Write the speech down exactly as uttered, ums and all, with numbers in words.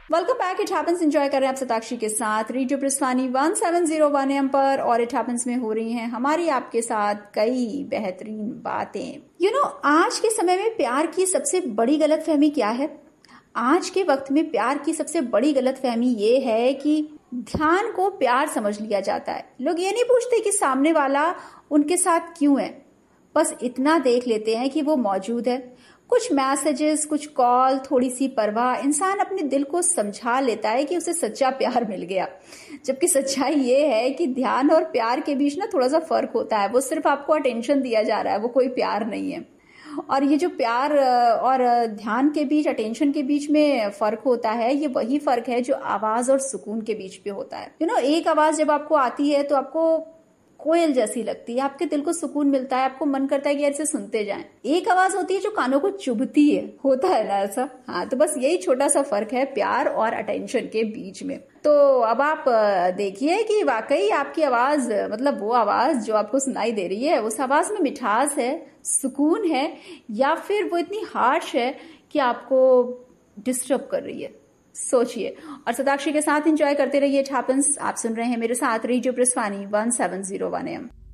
Welcome back. It happens enjoy कर रहे हैं आप सताक्षी के साथ radio प्रस्थानी one seven zero one M पर, और इट हैपेंस में हो रही हैं हमारी आपके साथ कई बेहतरीन बातें। यू नो, आज के समय में प्यार की सबसे बड़ी गलतफहमी क्या है? आज के वक्त में प्यार की सबसे बड़ी गलतफहमी ये है कि ध्यान को प्यार समझ लिया जाता है। लोग ये नहीं पूछते कि सामने वाला उनके साथ क्यों है, बस इतना देख लेते हैं कि वो मौजूद है। कुछ मैसेजेस, कुछ कॉल, थोड़ी सी परवाह, इंसान अपने दिल को समझा लेता है कि उसे सच्चा प्यार मिल गया। जबकि सच्चाई ये है कि ध्यान और प्यार के बीच ना थोड़ा सा फर्क होता है। वो सिर्फ आपको अटेंशन दिया जा रहा है, वो कोई प्यार नहीं है। और ये जो प्यार और ध्यान के बीच, अटेंशन के बीच में फर्क होता है, ये वही फर्क है जो आवाज और सुकून के बीच पे होता है। यू नो, एक आवाज जब आपको आती है तो आपको कोयल जैसी लगती है, आपके दिल को सुकून मिलता है, आपको मन करता है कि ऐसे सुनते जाएं। एक आवाज होती है जो कानों को चुभती है, होता है ना ऐसा? हाँ, तो बस यही छोटा सा फर्क है प्यार और अटेंशन के बीच में। तो अब आप देखिए कि वाकई आपकी आवाज, मतलब वो आवाज जो आपको सुनाई दे रही है, उस आवाज में मिठास है, सुकून है, या फिर वो इतनी हार्श है कि आपको डिस्टर्ब कर रही है। सोचिए। और सताक्षी के साथ एंजॉय करते रहिए इट हैपेंस। आप सुन रहे हैं मेरे साथ radio प्रस्थानी one seven zero one M.